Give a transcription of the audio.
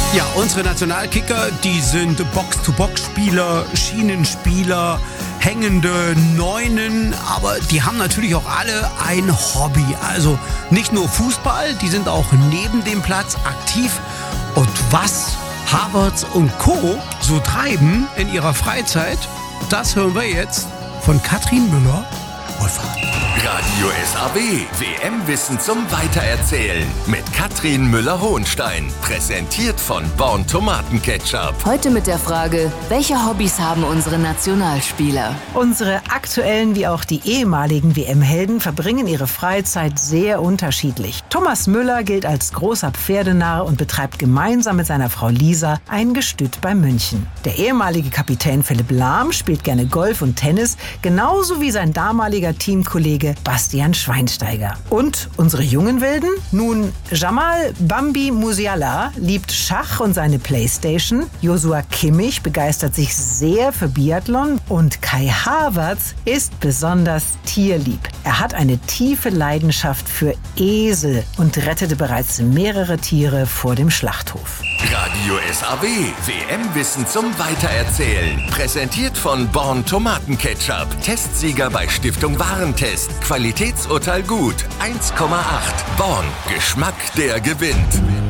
Ja, unsere Nationalkicker, die sind Box-to-Box-Spieler, Schienenspieler, hängende Neunen, aber die haben natürlich auch alle ein Hobby. Also nicht nur Fußball, die sind auch neben dem Platz aktiv. Und was Havertz und Co. so treiben in ihrer Freizeit, das hören wir jetzt von Katrin Müller-Wohlfahrt. Radio SAW, WM-Wissen zum Weitererzählen mit Katrin Müller-Hohenstein. Präsentiert von Born Tomatenketchup. Heute mit der Frage, welche Hobbys haben unsere Nationalspieler? Unsere aktuellen wie auch die ehemaligen WM-Helden verbringen ihre Freizeit sehr unterschiedlich. Thomas Müller gilt als großer Pferdenarr und betreibt gemeinsam mit seiner Frau Lisa ein Gestüt bei München. Der ehemalige Kapitän Philipp Lahm spielt gerne Golf und Tennis, genauso wie sein damaliger Teamkollege Bastian Schweinsteiger. Und unsere jungen Wilden? Nun, Jamal Bambi Musiala liebt Schach und seine Playstation, Joshua Kimmich begeistert sich sehr für Biathlon und Kai Havertz ist besonders tierlieb. Er hat eine tiefe Leidenschaft für Esel und rettete bereits mehrere Tiere vor dem Schlachthof. Radio SAW, WM-Wissen zum Weitererzählen. Präsentiert von Born Tomatenketchup. Testsieger bei Stiftung Warentest. Qualitätsurteil gut. 1,8. Born. Geschmack, der gewinnt.